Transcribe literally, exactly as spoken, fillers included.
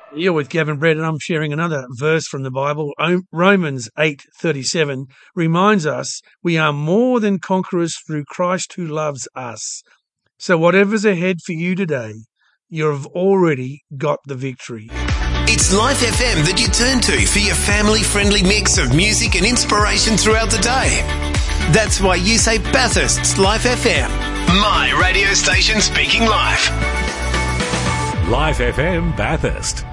You're with Gavin Brett, and I'm sharing another verse from the Bible. Romans eight thirty-seven reminds us we are more than conquerors through Christ who loves us. So whatever's ahead for you today, you've already got the victory. It's Life F M that you turn to for your family-friendly mix of music and inspiration throughout the day. That's why you say Bathurst's Life F M. My radio station speaking life. Life F M Bathurst.